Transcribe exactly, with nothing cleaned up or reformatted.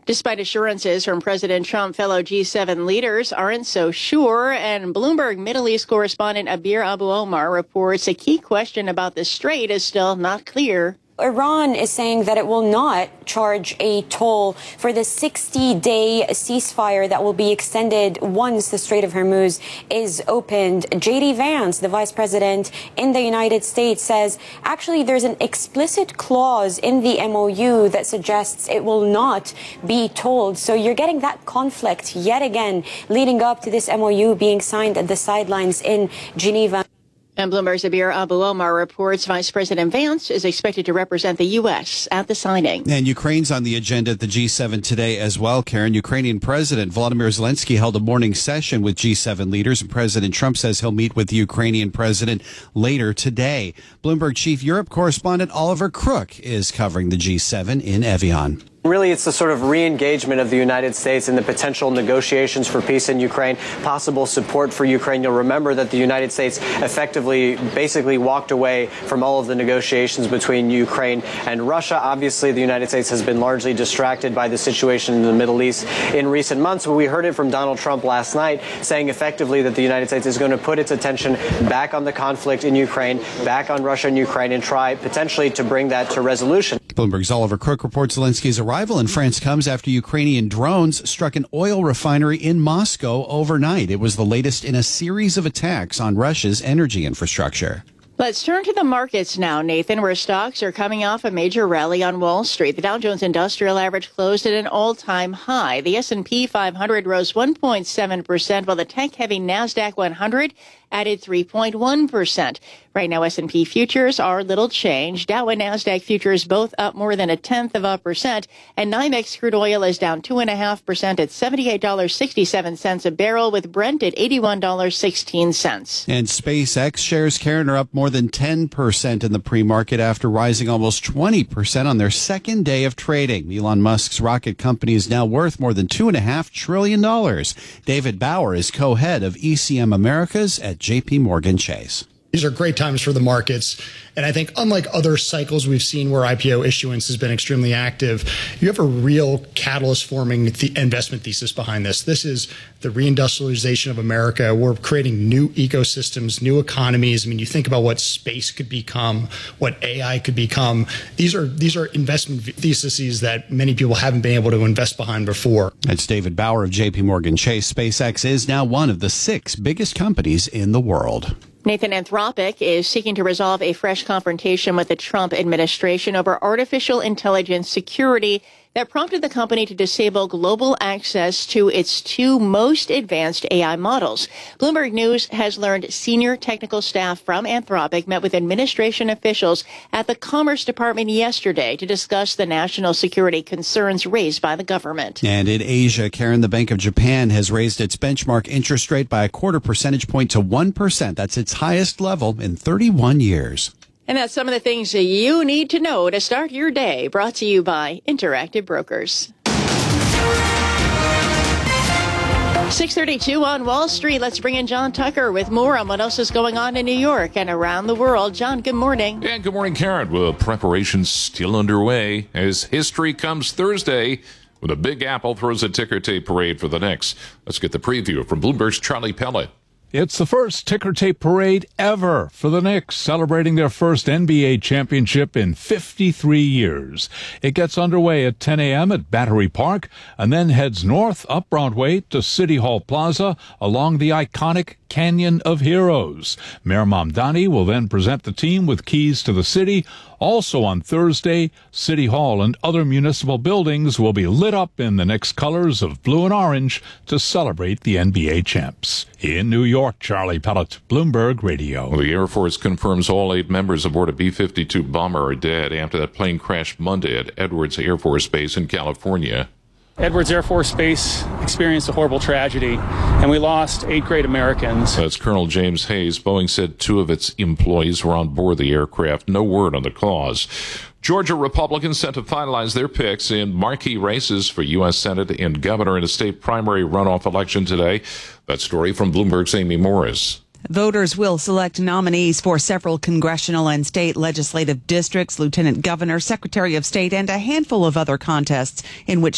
Despite assurances from President Trump, fellow G seven leaders aren't so sure. And Bloomberg Middle East correspondent Abir Abu Omar reports a key question about the strait is still not clear. Iran is saying that it will not charge a toll for the sixty-day ceasefire that will be extended once the Strait of Hormuz is opened. J D Vance, the vice president in the United States, says actually there's an explicit clause in the M O U that suggests it will not be tolled. So you're getting that conflict yet again leading up to this M O U being signed at the sidelines in Geneva. And Bloomberg's Abir Abu Omar reports Vice President Vance is expected to represent the U S at the signing. And Ukraine's on the agenda at the G seven today as well, Karen. Ukrainian President Volodymyr Zelensky held a morning session with G seven leaders, and President Trump says he'll meet with the Ukrainian president later today. Bloomberg Chief Europe correspondent Oliver Crook is covering the G seven in Evian. Really, it's the sort of re-engagement of the United States in the potential negotiations for peace in Ukraine, possible support for Ukraine. You'll remember that the United States effectively basically walked away from all of the negotiations between Ukraine and Russia. Obviously, the United States has been largely distracted by the situation in the Middle East in recent months. But we heard it from Donald Trump last night, saying effectively that the United States is going to put its attention back on the conflict in Ukraine, back on Russia and Ukraine, and try potentially to bring that to resolution. Bloomberg's Oliver Crook reports Zelensky's arrival in France comes after Ukrainian drones struck an oil refinery in Moscow overnight. It was the latest in a series of attacks on Russia's energy infrastructure. Let's turn to the markets now, Nathan, where stocks are coming off a major rally on Wall Street. The Dow Jones Industrial Average closed at an all-time high. The S and P five hundred rose one point seven percent, while the tech-heavy NASDAQ one hundred added three point one percent. Right now, S and P futures are little changed. Dow and NASDAQ futures both up more than a tenth of a percent, and NYMEX crude oil is down two point five percent at seventy-eight dollars and sixty-seven cents a barrel, with Brent at eighty-one dollars and sixteen cents. And SpaceX shares, Karen, are up more than ten percent in the pre-market after rising almost twenty percent on their second day of trading. Elon Musk's rocket company is now worth more than two point five trillion dollars. David Bauer is co-head of E C M Americas at J P Morgan Chase. These are great times for the markets. And I think unlike other cycles we've seen where I P O issuance has been extremely active, you have a real catalyst forming the investment thesis behind this. This is the reindustrialization of America. We're creating new ecosystems, new economies. I mean, you think about what space could become, what A I could become. These are these are investment theses that many people haven't been able to invest behind before. That's David Bauer of J P Morgan Chase. SpaceX is now one of the six biggest companies in the world. Nathan, Anthropic is seeking to resolve a fresh confrontation with the Trump administration over artificial intelligence security that prompted the company to disable global access to its two most advanced A I models. Bloomberg News has learned senior technical staff from Anthropic met with administration officials at the Commerce Department yesterday to discuss the national security concerns raised by the government. And in Asia, Karen, the Bank of Japan has raised its benchmark interest rate by a quarter percentage point to one percent. That's its highest level in thirty-one years. And that's some of the things that you need to know to start your day. Brought to you by Interactive Brokers. six thirty-two on Wall Street. Let's bring in John Tucker with more on what else is going on in New York and around the world. John, good morning. And good morning, Karen. Well, preparations still underway as history comes Thursday when the Big Apple throws a ticker tape parade for the Knicks. Let's get the preview from Bloomberg's Charlie Pellet. It's the first ticker tape parade ever for the Knicks, celebrating their first N B A championship in fifty-three years. It gets underway at ten a.m. at Battery Park and then heads north up Broadway to City Hall Plaza along the iconic Canyon of Heroes. Mayor Mamdani will then present the team with keys to the city. Also on Thursday, City Hall and other municipal buildings will be lit up in the Knicks colors of blue and orange to celebrate the N B A champs. In New York, Charlie Pellet, Bloomberg Radio. Well, the Air Force confirms all eight members aboard a B fifty-two bomber are dead after that plane crashed Monday at Edwards Air Force Base in California. Edwards Air Force Base experienced a horrible tragedy, and we lost eight great Americans. That's Colonel James Hayes. Boeing said two of its employees were on board the aircraft. No word on the cause. Georgia Republicans set to finalize their picks in marquee races for U S Senate and governor in a state primary runoff election today. That story from Bloomberg's Amy Morris. Voters will select nominees for several congressional and state legislative districts, lieutenant governor, secretary of state, and a handful of other contests in which